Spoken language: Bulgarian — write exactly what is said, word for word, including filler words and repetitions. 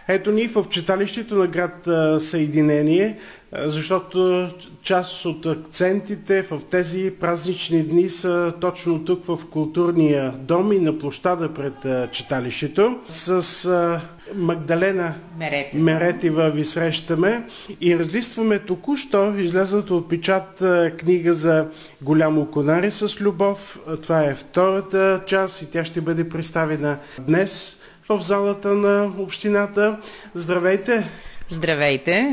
Ето ни в читалището на град Съединение, защото част от акцентите в тези празнични дни са точно тук в културния дом и на площада пред читалището. С Магдалена Меретева. Меретева ви срещаме и разлистваме току-що излезната от печат книга за Голямо конаре с любов. Това е втората част и тя ще бъде представена днес в залата на общината. Здравейте! Здравейте!